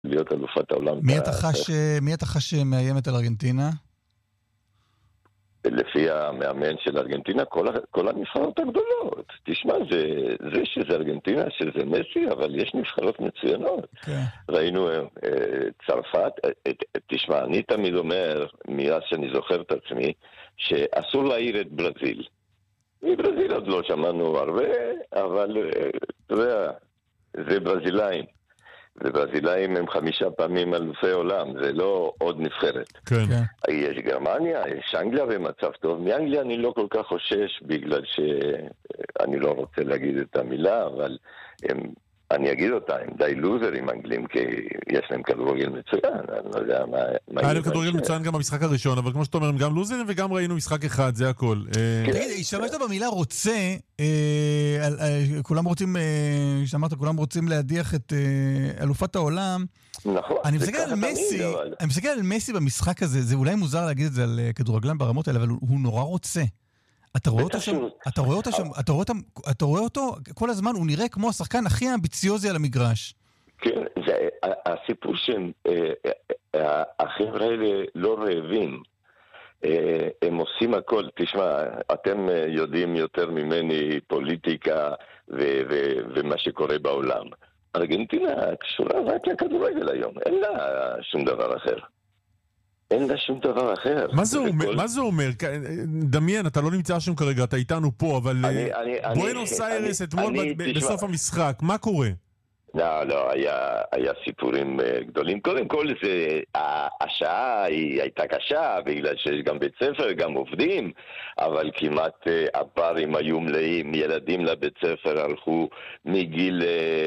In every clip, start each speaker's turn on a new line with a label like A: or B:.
A: להיות אלופת העולם.
B: מי אתה חש מאיימת על ארגנטינה?
A: לפי המאמן של ארגנטינה, כל הנבחרות הגדולות. תשמע, זה שזה ארגנטינה, שזה מסי, אבל יש נבחרות מצוינות. ראינו צרפת, תשמע, אני תמיד אומר, מאז שאני זוכר את עצמי, שאסור להעיר את ברזיל. מברזיל עוד לא שמענו הרבה, אבל אתה יודע, זה ברזילאים. וברזילאים הם 5 פעמים אלופי עולם, זה לא עוד נבחרת.
C: כן.
A: יש גרמניה, יש אנגליה במצב טוב. מאנגליה אני לא כל כך חושש, בגלל שאני לא רוצה להגיד את המילה, אבל אני אגיד אותה, הם די לוזרים אנגלים, כי יש להם כדורגל מצוין. אני לא יודע מה...
C: היה להם כדורגל מצוין גם במשחק הראשון, אבל כמו שאתה אומר, הם גם לוזרים וגם ראינו משחק אחד, זה הכל.
B: תגיד, השתמשת במילה רוצה, כולם רוצים, שאמרת, כולם רוצים להדיח את אלופת העולם.
A: נכון.
B: אני מסתכל על מסי במשחק הזה, זה אולי מוזר להגיד את זה על כדורגלן ברמות האלה, אבל הוא נורא רוצה. אתה רואה אותו כל הזמן, הוא נראה כמו השחקן הכי אמביציוזי על המגרש.
A: כן, זה הסיפור שהחבר'ה האלה לא רעבים. הם עושים הכל. תשמע, אתם יודעים יותר ממני פוליטיקה ומה שקורה בעולם. ארגנטינה קשורה רק לכדורגל היום, אין לה שום דבר אחר. אין לה שום דבר אחר.
C: מה זה אומר? דמיין, אתה לא נמצא שם כרגע, אתה איתנו פה, אבל בואנוס איירס אתמול בסוף המשחק, מה קורה?
A: לא, היה סיפורים גדולים. קודם כל, השעה היא הייתה קשה, בגלל שיש גם בית ספר, גם עובדים, אבל כמעט הפערים היו מלאים. ילדים לבית ספר הלכו מגיל...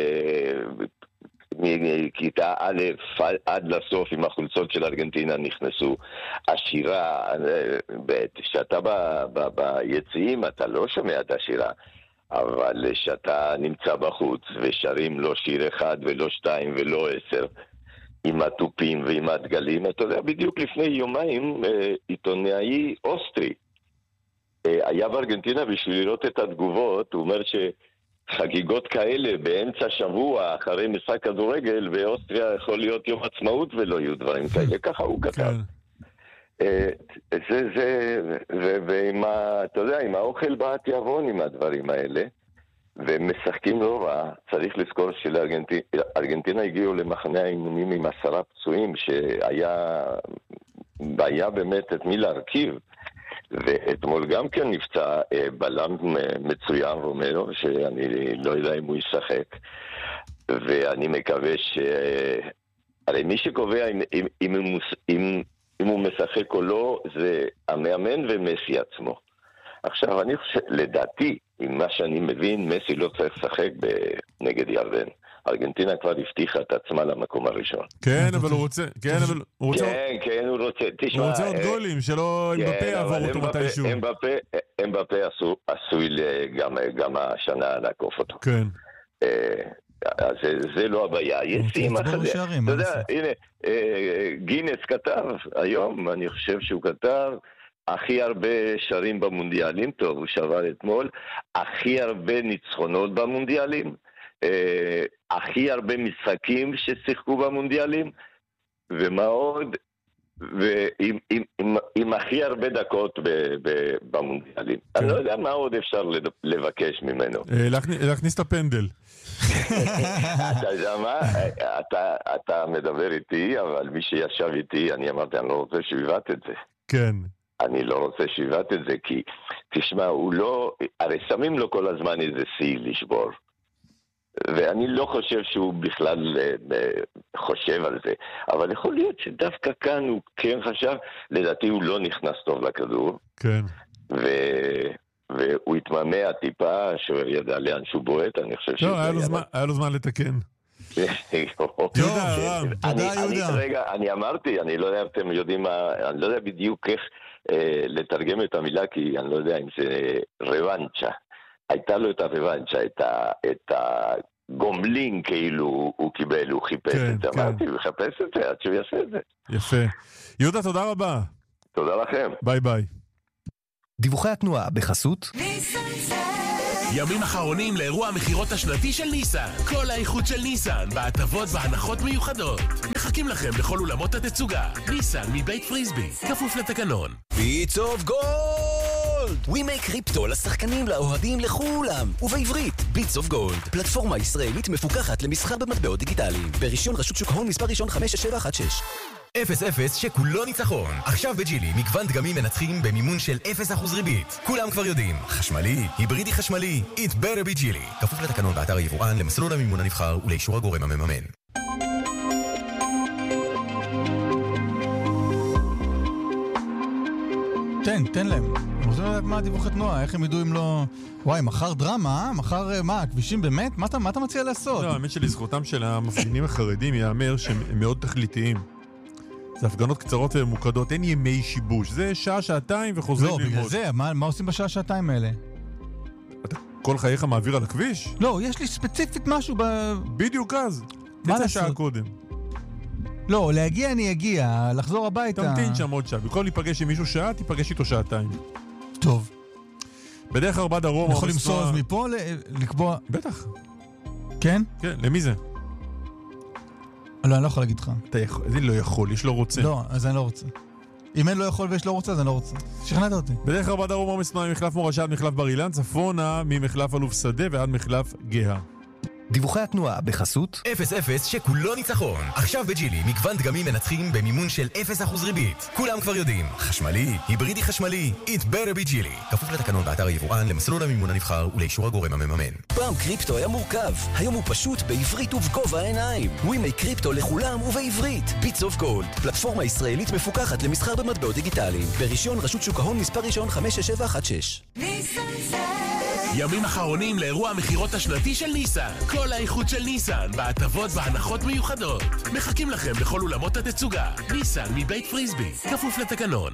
A: מכיתה א' עד לסוף עם החולצות של ארגנטינה נכנסו. השירה, כשאתה ביציעים אתה לא שומע את השירה, אבל כשאתה נמצא בחוץ ושרים לא שיר אחד ולא 2 ולא 10 עם הטופים ועם הדגלים, אתה יודע, בדיוק לפני יומיים עיתונאי אוסטרי היה בארגנטינה בשביל לראות את התגובות. הוא אומר חגיגות כאלה באמצע שבוע אחרי משחק כדורגל באוסטריה יכול להיות יום עצמאות ולא יהיו דברים כאלה, ככה הוא כתב. ועם אתה יודע, עם האוכל בא התיאבון עם הדברים האלה, ומשחקים לא רע. צריך לזכור שלארגנטינה הגיעו למחנה האימונים עם 10 פצועים, שהיה בעיה באמת את מי להרכיב. ואתמול גם כן נפצע בלם מצוין רומרו, שאני לא יודע אם הוא ישחק, ואני מקווה הרי מי שקובע אם הוא משחק או לא זה המאמן ומסי עצמו. עכשיו אני חושב, לדעתי, עם מה שאני מבין, מסי לא צריך לשחק נגד ירדן. ארגנטינה כבר הבטיחה את עצמה למקום הראשון.
C: כן, אבל הוא רוצה... כן, הוא
A: רוצה...
C: הוא רוצה עוד גולים, שלא אמבפה יעבור אותו מתישהו.
A: אמבפה עשוי גם השנה לעקוף אותו.
C: כן.
A: אז זה לא הבעיה. יש סימה כזה. אתה יודע, הנה, גינס כתב היום, אני חושב שהוא כתב, הכי הרבה שרים במונדיאלים, טוב, הוא שבר אתמול, הכי הרבה ניצחונות במונדיאלים, הכי הרבה משחקים ששיחקו במונדיאלים, ומה עוד, עם הכי הרבה דקות במונדיאלים. אני לא יודע מה עוד אפשר לבקש ממנו.
C: להכניס את הפנדל.
A: אתה יודע מה? אתה מדבר איתי, אבל מי שישב איתי, אני אמרתי, אני לא רוצה שיבט את זה.
C: כן.
A: אני לא רוצה שיבט את זה, כי תשמע, הוא לא, הרי שמים לו כל הזמן איזה שיא לשבור. ואני לא חושב שהוא בכלל חושב על זה. אבל יכול להיות שדווקא כאן הוא כן חשב, לדעתי הוא לא נכנס טוב לכדור.
C: כן.
A: והוא התממע טיפה, שהוא ידע לאן שהוא בועט, אני חושב
C: לא, היה לו זמן לתקן.
B: תודה, רם. תודה, יהודה.
A: רגע, אני אמרתי, אני לא יודע אם אתם יודעים, אני לא יודע בדיוק איך לתרגם את המילה, כי אני לא יודע אם זה רוונצ'ה. הייתה לו את הרוונצ'ה, את הגומלין כאילו הוא קיבל, הוא חיפש את זה. אמרתי, הוא חפש את זה, עד שהוא יעשה את זה.
C: יפה. יהודה, תודה רבה.
A: תודה לכם.
C: ביי ביי.
D: דיווחי התנועה בחסות ימים אחרונים לאירוע המחירות השנתי של ניסן. כל האיכות של ניסן, בהטבות והנחות מיוחדות. מחכים לכם בכל אולמות התצוגה. ניסן מבית פריסבי, כפוף לתקנון.
E: ביטס אוף גולד! ווימי קריפטו לשחקנים, לאוהדים, לכולם. ובעברית, ביטס אוף גולד. פלטפורמה ישראלית מפוקחת למסחר במטבעות דיגיטליים. ברישיון רשות שוק ההון מספר ראשון 5716.
F: 0-0 שכולו ניצחון. עכשיו בג'ילי, מגוון דגמים מנצחים במימון של 0% ריבית. כולם כבר יודעים. חשמלי, היברידי חשמלי, It better be ג'ילי. כפוף לתקנון באתר היבואן, למסלול המימון הנבחר ולאישור הגורם המממן.
B: תן להם. אני רוצה לדעת מה דיווחי תנועה, איך הם ידעו אם לא... וואי, מחר דרמה, מחר מה, הכבישים באמת? מה אתה מציע לעשות?
C: לא, האמת שלזכותם של המפגינים החרדים יאמר שהם מאוד תכליתיים. זה הפגנות קצרות וממוקדות, אין ימי שיבוש. זה שעה, שעתיים וחוזרים ללמוד.
B: לא, בגלל זה, מה עושים בשעה, שעתיים האלה?
C: אתה כל חייך מעביר על הכביש?
B: לא, יש לי ספציפית משהו
C: בדיוק אז. תצא שעה קודם.
B: לא, להגיע אני אגיע, לחזור הביתה.
C: תמתין שם עוד שעה. במקום להיפגש עם מישהו שעה, תיפגש איתו שעתיים.
B: טוב.
C: בדרך 4 דרום...
B: יכול למסור אז מפה לקבוע...
C: בטח.
B: כן?
C: כן, למי זה?
B: לא, אני לא יכול להגיד לך.
C: אני לא יכול, יש לא רוצה.
B: לא, אז אני לא רוצה. אם אין לא יכול ויש לא רוצה, אז אני לא רוצה. שכנעת אותי.
C: בדרך 4 דרום עומס תנועה ממחלף מורשה עד מחלף בר אילן, צפונה ממחלף אלוף שדה ועד מחלף גאה.
F: דיווחי התנועה בחסות 0-0 שכולו ניצחון. עכשיו בג'ילי, מגוון דגמים מנצחים במימון של 0% ריבית. כולם כבר יודעים. חשמלי, היברידי חשמלי, It better be ג'ילי. כפוף לתקנון באתר היבואן, למסלול המימון הנבחר ולאישור הגורם המממן.
E: פעם קריפטו היה מורכב, היום הוא פשוט בעברית ובגובה העיניים. ווימי קריפטו לכולם ובעברית. ביטס אוף גולד, פלטפורמה ישראלית מפוקחת למסחר במטבעות דיגיטליים. ברישיון רשות שוק ההון מספר ראשון 5716.
D: ימים אחרונים לאירוע המחירות השנתי של ניסן. כל האיכות של ניסן, בהטבות והנחות מיוחדות. מחכים לכם בכל אולמות התצוגה. ניסן מבית פריסבי, כפוף לתקנון.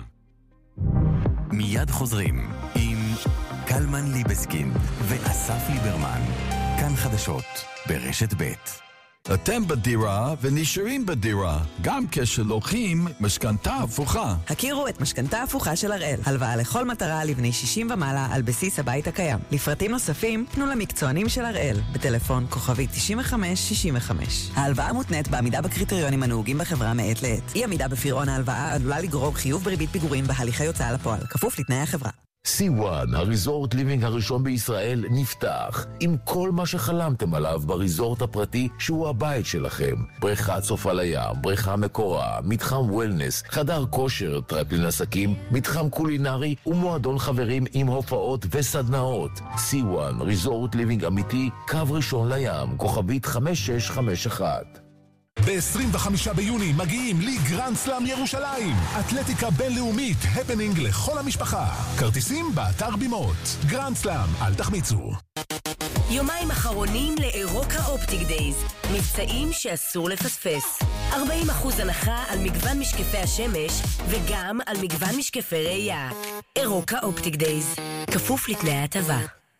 F: מיד חוזרים עם קלמן ליבסקין ואסף ליברמן. כאן חדשות ברשת ב'.
G: אתם בדירה ונשארים בדירה, גם כשלוקחים משכנתה הפוכה.
H: הכירו את משכנתה הפוכה של הראל. הלוואה לכל מטרה לבני 60 ומעלה על בסיס הבית הקיים. לפרטים נוספים, פנו למקצוענים של הראל, בטלפון כוכבי 9565. ההלוואה מותנית בעמידה בקריטריונים הנהוגים בחברה מעת לעת. אי עמידה בפירעון ההלוואה עלולה לגרור חיוב בריבית פיגורים בהליכי הוצאה לפועל, כפוף לתנאי החברה.
I: C1, הריזורט ליבינג הראשון בישראל, נפתח עם כל מה שחלמתם עליו בריזורט הפרטי שהוא הבית שלכם. בריכה צופה לים, בריכה מקורה, מתחם וולנס, חדר כושר, טרפלין עסקים, מתחם קולינרי ומועדון חברים עם הופעות וסדנאות. C1, ריזורט ליבינג אמיתי, קו ראשון לים, כוכבית 5651.
J: ב-25 ביוני מגיעים לי גרנד סלאם ירושלים, אתלטיקה בינלאומית, הפנינג לכל המשפחה. כרטיסים באתר בימות. גרנד סלאם, אל תחמיצו.
K: יומיים אחרונים לאירוקה אופטיק דייז, מבצעים שאסור לפספס. 40% הנחה על מגוון משקפי השמש וגם על מגוון משקפי ראייה. אירוקה אופטיק דייז, כפוף לתנאי ההטבה.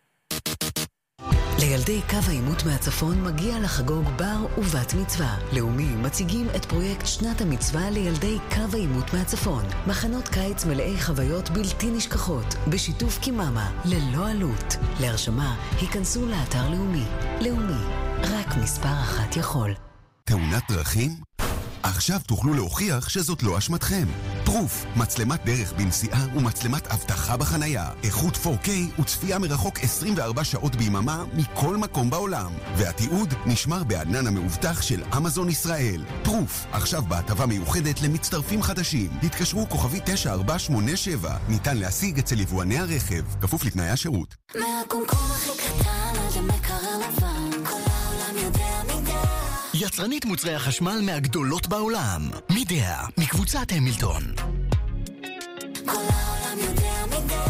L: לילדי קו העימות מהצפון מגיע לחגוג בר ובת מצווה. לאומי מציגים את פרויקט שנת המצווה לילדי קו העימות מהצפון. מחנות קיץ מלאי חוויות בלתי נשכחות, בשיתוף קיממה, ללא עלות. להרשמה, היכנסו לאתר לאומי. לאומי, רק מספר אחת יכול.
M: תאונת דרכים? עכשיו תוכלו להוכיח שזאת לא אשמתכם. פרוף, מצלמת דרך בנסיעה ומצלמת אבטחה בחנייה. איכות 4K וצפייה מרחוק 24 שעות ביממה מכל מקום בעולם. והתיעוד נשמר בענן המאובטח של אמזון ישראל. פרוף, עכשיו בהטבה מיוחדת למצטרפים חדשים. התקשרו כוכבי 9487. ניתן להשיג אצל יבואני הרכב. כפוף לתנאי השירות.
N: מהקומקום הכי קטן עד המקרר לבן, כל העולם יודע מידע.
O: יצרנית מוצרי החשמל מהגדולות בעולם. מידע, מקבוצת המילטון.
N: כל העולם יודע מידע.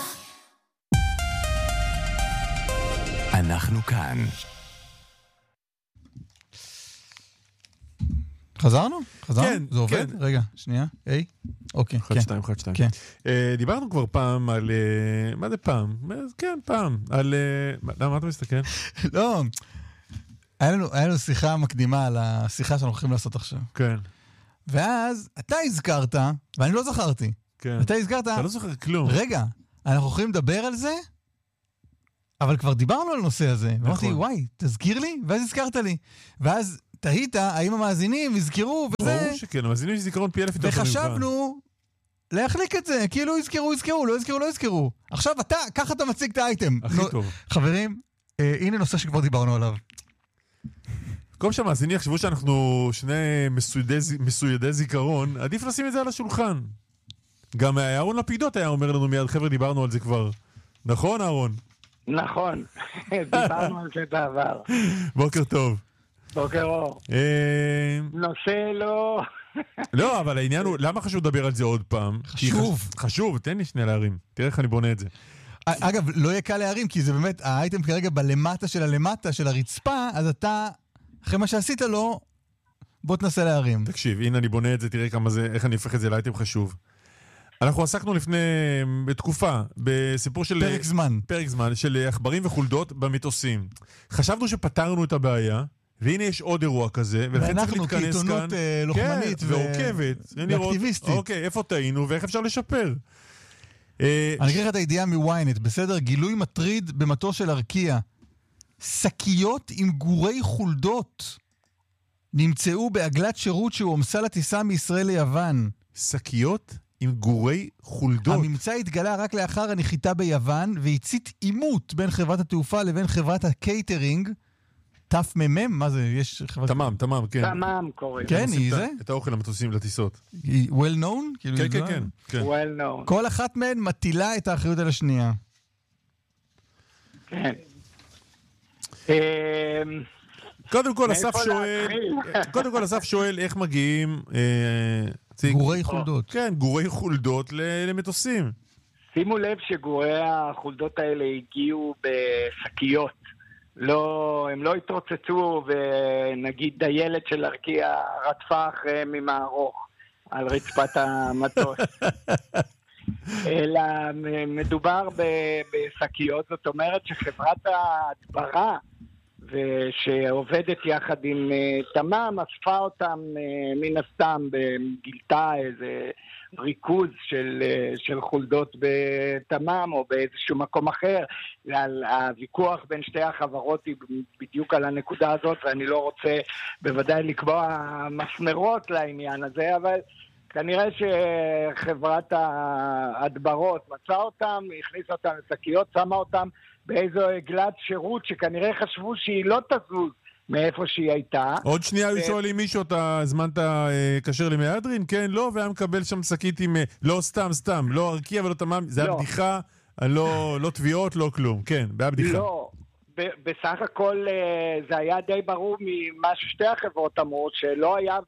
F: אנחנו כאן.
B: חזרנו?
C: כן.
B: זה עובד?
C: כן.
B: רגע, שנייה. היי. אוקיי.
C: 1-2.
B: כן.
C: דיברנו כבר פעם על... מה זה פעם? כן, פעם. על... מה אתה מסתכל?
B: לא. היה לנו שיחה מקדימה על השיחה שאנחנו הולכים לעשות עכשיו.
C: כן.
B: ואז אתה הזכרת, ואני לא זכרתי.
C: כן.
B: אתה הזכרת...
C: אתה לא זוכר כלום.
B: רגע, אנחנו יכולים לדבר על זה? אבל כבר דיברנו על הנושא הזה. ואמרתי, וואי, תזכיר לי? ואז הזכרת לי. ואז תהית, האם המאזינים יזכרו וזה...
C: ברור שכן, המאזינים יש זיכרון פי אלף יותר טוב ממך.
B: וחשבנו להחליק את זה, כאילו יזכרו, לא יזכרו. עכשיו ככה אתה מציג את האייטם.
C: הכי טוב.
B: חברים, הנה נושא שכבר דיברנו עליו.
C: כל שהמאזינים יחשבו שאנחנו שני מסוידי זיכרון, עדיף לשים את זה על השולחן. גם אהרון לפידות היה אומר לנו מיד, חבר'ה, דיברנו על זה כבר. נכון, אהרון?
P: נכון, דיברנו על זה בעבר.
C: בוקר טוב.
P: בוקר אור. נושא לא...
C: לא, אבל העניין הוא, למה חשוב לדבר על זה עוד פעם? חשוב, תן לי שנייה להרים. תראה איך אני בונה את זה.
B: אגב, לא יהיה קל להרים, כי זה באמת, האייטם כרגע בלמטה של הלמטה של הרצפה, אז אתה, אחרי מה שעשית לו, בוא תנסה להרים.
C: תקשיב, הנה אני בונה את זה, תראה כמה זה, איך אני הופך את זה לאייטם חשוב. אנחנו עסקנו לפני בתקופה, בסיפור של... פרק זמן, של עכברים וחולדות במטוסים. חשבנו שפתרנו את הבעיה, והנה יש עוד אירוע כזה, ולכן צריך להתכנס כאן. ואנחנו כעיתונות
B: לוחמנית
C: ועוקבת.
B: ואקטיביסטית.
C: אוקיי, איפה טעינו ואיך אפשר לשפר?
B: אני אקריא לך את הידיעה מוויינט, בסדר? גילוי מטריד במטוס של ארקיע. שקיות עם גורי חולדות נמצאו בעגלת שירות שהועמסה לטיסה מישראל ליוון.
C: שקיות עם גורי חולדות.
B: הממצא התגלה רק לאחר הנחיתה ביוון, והצית עימות בין חברת התעופה לבין חברת הקייטרינג. תמ"מ? מה זה? יש חברת...
C: תמ"מ, כן.
P: תמ"מ קוראים.
B: כן, היא זה?
C: את האוכל המטוסים לטיסות.
B: היא well known?
C: כן.
P: well known.
B: כל אחת מהן מטילה את האחריות על השנייה.
P: כן.
C: קודם כל אסף שואל איך מגיעים...
B: גורי חולדות.
C: כן, גורי חולדות למטוסים.
P: שימו לב שגורי החולדות האלה הגיעו בשקיות. הם לא התרוצצו ונגיד דיילת של ארקיע רדפה אחריהם ממערוך על רצפת המטוס. אלא מדובר בשקיות, זאת אומרת שחברת ההדברה ושעובדת יחד עם תמ"מ, אספה אותם מן הסתם, גילתה איזה ריכוז של חולדות בתמ"מ או באיזשהו מקום אחר. הוויכוח בין שתי החברות היא בדיוק על הנקודה הזאת, ואני לא רוצה בוודאי לקבוע מסמרות לעניין הזה, אבל כנראה שחברת ההדברות מצאה אותם, הכניסה אותם לשקיות, שמה אותם באיזו עגלת שירות שכנראה חשבו שהיא לא תזוז מאיפה שהיא הייתה.
C: עוד שנייה היו שואלים מישהו, אתה הזמנת קשר למהדרין? כן, לא, והיה מקבל שם שקית עם, לא סתם, לא ארקיע ולא תמ"מ, זה היה בדיחה, לא תביעות, לא כלום, כן, היה בדיחה.
P: לא, בסך הכל זה היה די ברור ממה ששתי החברות אמרו, שלא היה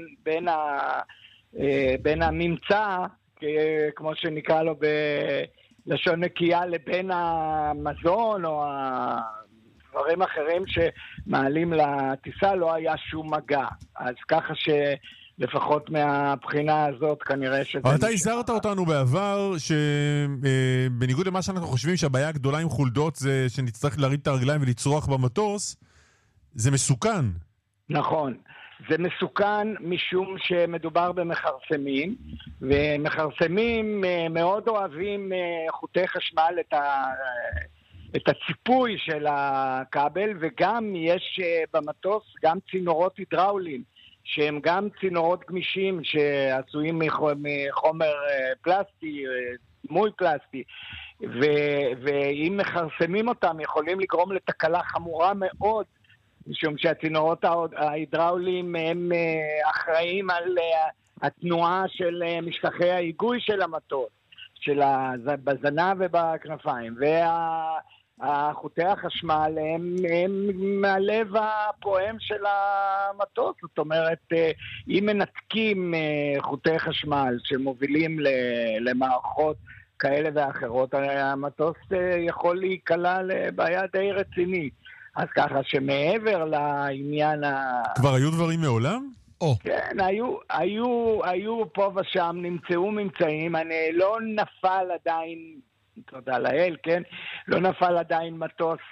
P: בין הממצא, כמו שנקרא לו בלשון נקייה, לבין המזון או דברים אחרים שמעלים לטיסה, לא היה שום מגע. אז ככה שלפחות מהבחינה הזאת כנראה שזה...
C: אבל אתה הזהרת אותנו בעבר שבניגוד למה שאנחנו חושבים שהבעיה הגדולה עם חולדות זה שנצטרך להריד את הרגליים ולצרוח במטוס, זה מסוכן.
P: נכון. זה מסוכן משום שמדובר במחרסמים, ומחרסמים מאוד אוהבים חוטי חשמל את הציפוי של הכבל, וגם יש במטוס גם צינורות הידראוליים, שהם גם צינורות גמישים שעשויים מחומר פלסטי, דמוי פלסטי, ואם מחרסמים אותם יכולים לגרום לתקלה חמורה מאוד, משום שהצינורות ההידראוליים הם אחראים על התנועה של משטחי ההיגוי של המטוס, בזנב ובכנפיים, והחוטי החשמל הם מהלב הפועם של המטוס. זאת אומרת, אם מנתקים חוטי חשמל שמובילים למערכות כאלה ואחרות, המטוס יכול להיקלע לבעיה די רצינית. אז ככה שמעבר לעניין
C: כבר היו דברים מעולם?
P: כן, היו פה ושם, נמצאו ממצאים, אני לא נפל עדיין, תודה לאל, כן? לא נפל עדיין מטוס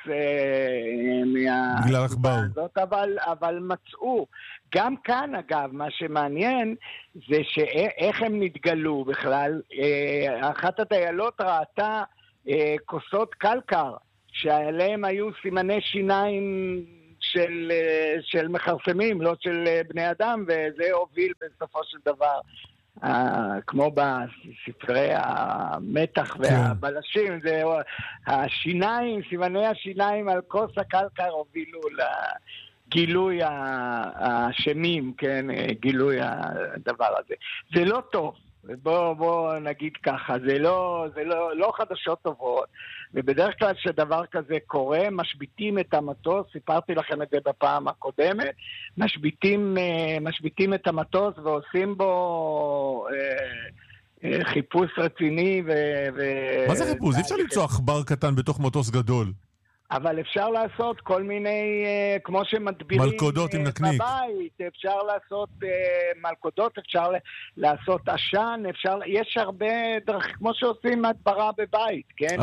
C: בגלל עכבר.
P: אבל מצאו. גם כאן, אגב, מה שמעניין זה שאיך הם נתגלו בכלל. אחת הדיילות ראתה כוסות קלקר, שעליהם היו סימני שיניים של מחרסמים, לא של בני אדם, וזה הוביל בסופו של דבר, כמו בספרי המתח והבלשים, זה השיניים, סימני השיניים על כוס הקלקר הובילו לגילוי השמים, כן, גילוי הדבר הזה. זה לא טוב. בוא נגיד ככה, זה לא חדשות טובות, ובדרך כלל שדבר כזה קורה, משביטים את המטוס, סיפרתי לכם את זה בפעם הקודמת, משביטים את המטוס ועושים בו חיפוש רציני
C: מה זה חיפוש? אי אפשר למצוא עכבר קטן בתוך מטוס גדול.
P: אבל אפשר לעשות כל מיני, כמו שמדבירים
C: מלכודות עם נקניק.
P: בבית, אפשר לעשות מלכודות, אפשר לעשות עשן, יש הרבה דרכים, כמו שעושים הדברה בבית, כן?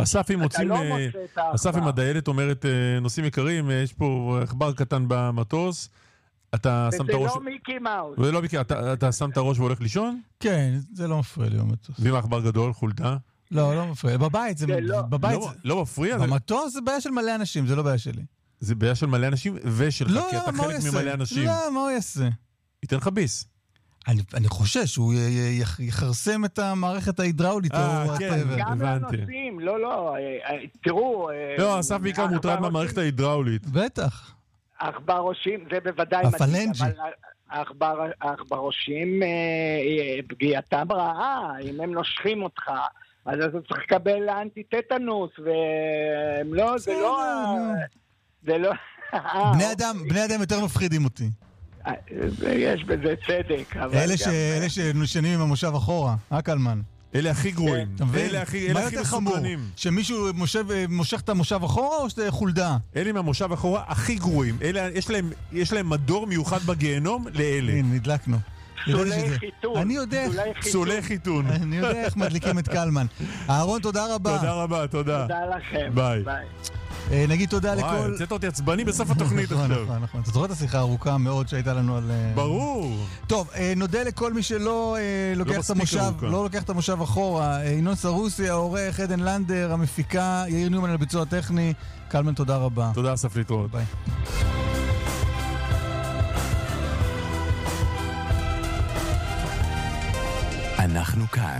C: אסף עם הדיילת אומרת, נושאים יקרים, יש פה עכבר קטן במטוס, אתה שם את הראש...
P: וזה לא מיקי מאוס.
C: וזה לא מיקי, אתה שם את הראש והולך לישון?
B: כן, זה לא מפריע לי במטוס.
C: ואם עכבר גדול, חולדה?
B: לא מפריע. בבית זה...
C: לא מפריע?
B: במטוס זה בעיה של מלא אנשים, זה לא בעיה שלי.
C: זה בעיה של מלא אנשים ושלך, כי אתה חלק ממלא אנשים.
B: לא, מה הוא יעשה?
C: ייתן לך ביס.
B: אני חושש שהוא יחרסם את המערכת ההידראולית.
C: כן,
P: גם לנוסעים, לא, תראו...
C: לא, אסף בעיקר מוטרד מהמערכת ההידראולית.
B: בטח.
P: עכברושים, זה בוודאי...
B: הפלנג'י.
P: העכברושים, פגיעתם רעה, אם הם נושכים אותך, אז אתה צריך לקבל אנטי-טטנוס, והם לא, זה לא...
B: בני אדם יותר מפחידים אותי.
P: יש בזה צדק.
B: אלה שנשנים עם המושב אחורה, קלמן.
C: אלה הכי גרועים. אלה הכי מסוכנים.
B: שמישהו מושך את המושב אחורה או שזה חולדה?
C: אלה עם המושב אחורה הכי גרועים. יש להם מדור מיוחד בגיהנום לאלה.
B: הנה, נדלקנו.
P: סולי חיתון.
B: אני יודע.
C: סולי חיתון.
B: אני יודע איך מדליקים את קלמן. אהרון, תודה רבה.
C: תודה רבה, תודה.
P: תודה לכם.
C: ביי.
B: נגיד תודה לכל...
C: וואי, יצאת אותי עצבני בסוף התוכנית עכשיו.
B: נכון. אתה זוכר את השיחה הארוכה מאוד שהייתה לנו על...
C: ברור.
B: טוב, נודה לכל מי שלא לוקח את המושב אחורה. ינון סרוסי, העורך, עדן לנדר, המפיקה, יאיר ניומן על ביצוע טכני. קלמן, תודה רבה.
C: תודה, אסף להתראות.
B: ביי.
F: אנחנו כאן.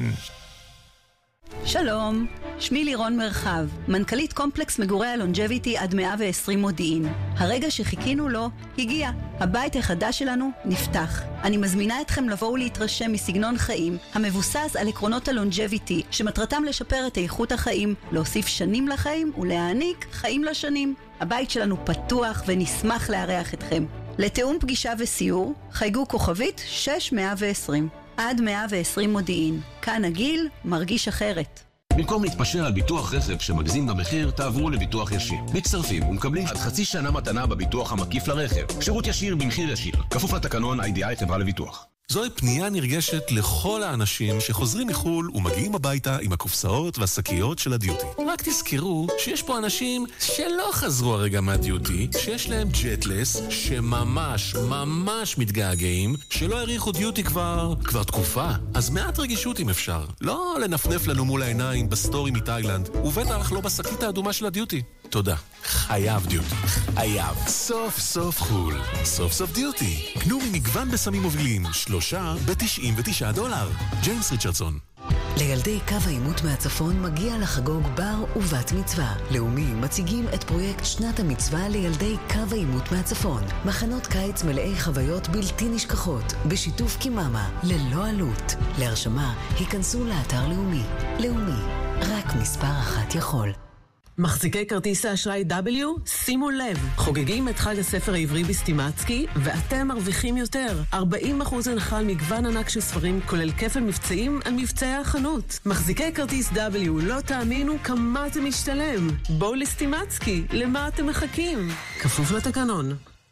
Q: שלום, שמי לירון מרחב, מנכ"לית קומפלקס מגורי הלונג'ביטי עד 120 מודיעין. הרגע שחיכינו לו הגיע. הבית החדש שלנו נפתח. אני מזמינה אתכם לבוא ולהתרשם מסגנון חיים המבוסס על עקרונות הלונג'ביטי, שמטרתם לשפר את איכות החיים, להוסיף שנים לחיים ולהעניק חיים לשנים. הבית שלנו פתוח ונשמח לארח אתכם. לתאום פגישה וסיור, חייגו כוכבית 6120. עד 120 מודיעין. כאן הגיל מרגיש אחרת.
R: במקום להתפשר על ביטוח רכב שמגזים במחיר, תעברו לביטוח ישיר. מצטרפים ומקבלים עד חצי שנה מתנה בביטוח המקיף לרכב. שירות ישיר במחיר ישיר. כפוף לתקנון IDI חברה לביטוח.
S: זוהי פנייה נרגשת לכל האנשים שחוזרים מחול ומגיעים הביתה עם הקופסאות והשקיות של הדיוטי. רק תזכרו שיש פה אנשים שלא חזרו הרגע מהדיוטי, שיש להם ג'טלס, שממש מתגעגעים, שלא העריכו דיוטי כבר תקופה. אז מעט רגישות אם אפשר. לא לנפנף לנו מול העיניים בסטורי מתאילנד, ובטח לא בשקית האדומה של הדיוטי. תודה. חייב דיוטי. חייב. סוף סוף חול. סוף סוף דיוטי. קנו ממגוון בסמים מובילים. 3 ב$99. ג'יימס ריצ'רדסון.
L: לילדי קו העימות מהצפון מגיע לחגוג בר ובת מצווה. לאומי מציגים את פרויקט שנת המצווה לילדי קו העימות מהצפון. מחנות קיץ מלאי חוויות בלתי נשכחות, בשיתוף קיממה, ללא עלות. להרשמה, היכנסו לאתר לאומי. לאומי, רק מספר אחת יכול.
T: מחזיקי כרטיס האשראי W, שימו לב, חוגגים את חג הספר העברי בסטימצקי, ואתם מרוויחים יותר. 40% הנחה על מגוון ענק של ספרים, כולל כפל מבצעים על מבצעי החנות. מחזיקי כרטיס W, לא תאמינו כמה זה משתלם. בואו לסטימצקי, למה אתם מחכים? כפוף לתקנון.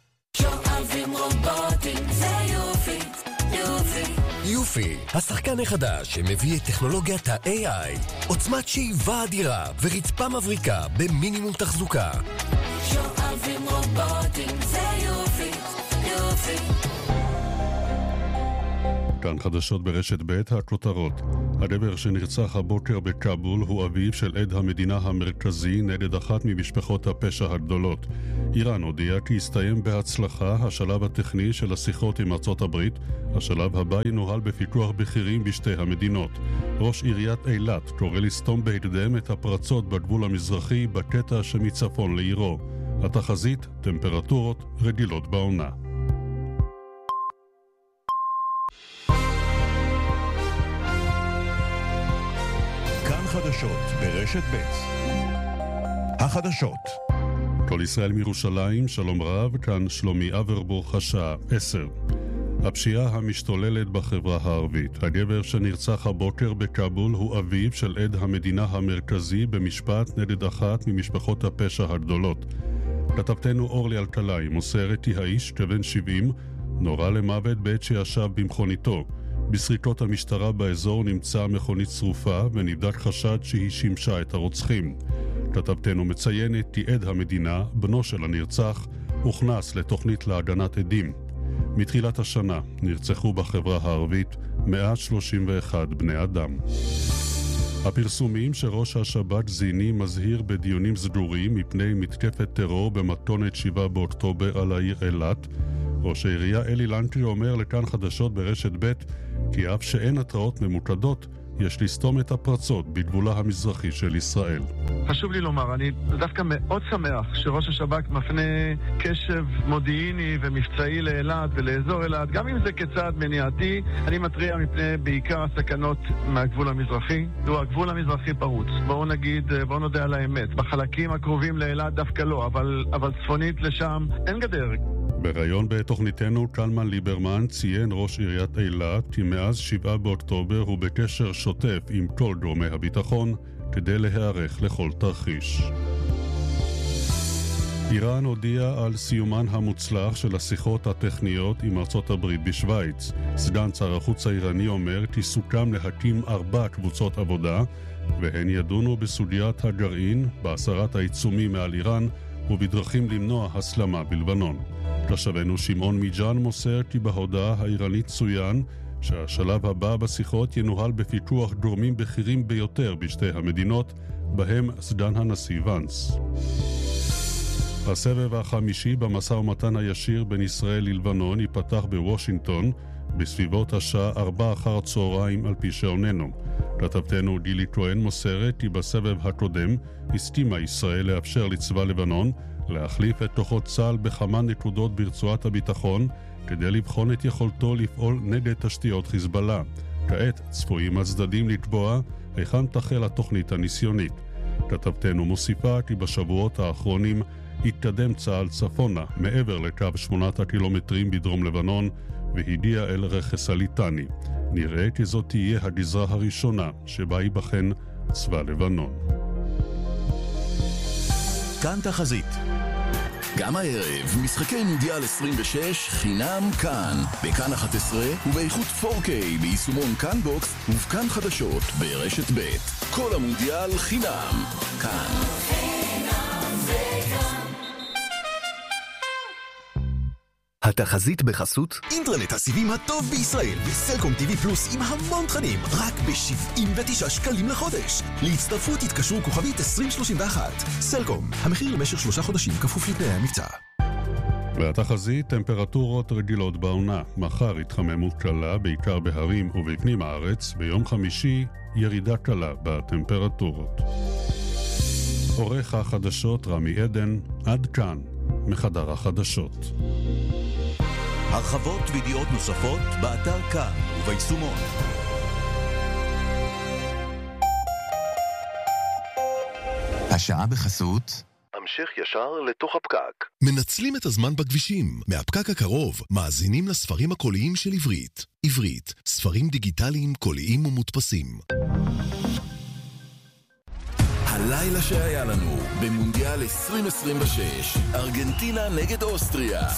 N: שואבים רובוטים, זה יופי, יופי.
F: יופי, השחקן החדש שמביא את טכנולוגיית ה-AI, עוצמת שאיבה אדירה ורצפה מבריקה במינימום תחזוקה.
N: שואבים רובוטים, זה יופי, יופי.
U: כאן חדשות ברשת ב' הכותרות. הגבר שנרצח הבוקר בכאבול הוא אביו של עד המדינה המרכזי נגד אחת ממשפחות הפשע הגדולות. איראן הודיעה כי הסתיים בהצלחה השלב הטכני של השיחות עם ארצות הברית. השלב הבא ינוהל בפיתוח בכירים בשתי המדינות. ראש עיריית אילת קורא לסתום בהקדם את הפרצות בגבול המזרחי בקטע שמצפון לעירו. התחזית, טמפרטורות רגילות בעונה.
J: כאן חדשות ברשת ב'. החדשות.
U: כל ישראל מירושלים, שלום רב, כאן שלומי אברבוך, השעה 10. הפשיעה המשתוללת בחברה הערבית. הגבר שנרצח הבוקר בכאבול הוא אביו של עד המדינה המרכזי במשפט נגד אחת ממשפחות הפשע הגדולות. כתבתנו אורלי אלקלעי מוסרת כי האיש כבן 70 נורה למוות בעת שישב במכוניתו. בסריקות המשטרה באזור נמצא מכונית שרופה ונבדק חשד שהיא שימשה את הרוצחים. כתבתנו מציינת כי עד המדינה, בנו של הנרצח, הוכנס לתוכנית להגנת עדים. מתחילת השנה נרצחו בחברה הערבית 131 בני אדם. הפרסומים שראש השב"כ זיני מזהיר בדיונים סדורים מפני מתקפת טרור במתכונת 7 באוקטובר על העיר אילת. ראש העירייה אלי לנקרי אומר לכאן חדשות ברשת ב' כי אף שאין התראות ממוקדות, יש לסתום את הפרצות בגבולה המזרחי של ישראל.
V: חשוב לי לומר, אני דווקא מאוד שמח שראש השב"כ מפנה קשב מודיעיני ומבצעי לאילת ולאזור אילת, גם אם זה כצעד מניעתי. אני מטריע מפני בעיקר הסכנות מהגבול המזרחי. הגבול המזרחי פרוץ. בואו נודה על האמת. בחלקים הקרובים לאילת דווקא לא, אבל צפונית לשם אין גדר.
U: בראיון בתוכניתנו קלמן ליברמן ציין ראש עיריית אילת כי מאז 7 באוקטובר הוא בקשר שוטף עם כל גורמי הביטחון כדי להיערך לכל תרחיש. איראן הודיעה על סיומן המוצלח של השיחות הטכניות עם ארצות הברית בשוויץ. סגן שר החוץ האיראני אומר כי סוכם להקים 4 קבוצות עבודה והן ידונו בסוגיית הגרעין, בהסרת העיצומים מעל איראן ובדרכים למנוע הסלמה בלבנון. תושבנו שמעון מיג'אן מוסר כי בהודעה האיראנית צוין שהשלב הבא בשיחות ינוהל בפיתוח גורמים בכירים ביותר בשתי המדינות, בהם סגן הנשיא ונס. הסבב החמישי במשא ומתן הישיר בין ישראל ללבנון ייפתח בוושינגטון בסביבות השעה 4 אחר הצהריים על פי שעוננו. כתבתנו גילי כהן מוסרת כי בסבב הקודם הסכימה ישראל לאפשר לצבא לבנון להחליף את כוחות צה"ל בכמה נקודות ברצועת הביטחון כדי לבחון את יכולתו לפעול נגד תשתיות חיזבאללה. כעת צפויים הצדדים לקבוע היכן תחל התוכנית הניסיונית. כתבתנו מוסיפה כי בשבועות האחרונים התקדם צה"ל צפונה מעבר לקו 8 הקילומטרים בדרום לבנון והגיע אל רכס הליטני. נראה כי זאת תהיה הגזרה הראשונה שבה ייבחן צבא לבנון.
J: כאן תחזית. גם הערב, משחקי מונדיאל 26 חינם כאן, בכאן 11 ובאיכות 4K ביישומון כאן בוקס ובכאן חדשות ברשת ב'. כל המונדיאל חינם כאן.
O: התחזית בחסות אינטרנט הסיבים הטוב בישראל וסלקום TV פלוס עם המון תכנים רק ב-79 שקלים לחודש. להצטרפות התקשרו כוכבית 2031. סלקום, המחיר למשך 3 חודשים כפוף לתנאי המבצע.
U: והתחזית, טמפרטורות רגילות בעונה. מחר התחממות קלה בעיקר בהרים ובפנים הארץ. ביום חמישי ירידה קלה בטמפרטורות. עורך החדשות רמי עדן. עד כאן מחדר החדשות.
J: הרחבות וידיעות נוספות באתר כאן וביישומון.
M: השעה בחסות
J: המשך ישר לתוך הפקק.
W: מנצלים את הזמן בכבישים. מהפקק הקרוב מאזינים לספרים הקוליים של עברית. עברית, ספרים דיגיטליים קוליים ומודפסים.
J: הלילה שהיה לנו במונדיאל 2026, ארגנטינה נגד אוסטריה.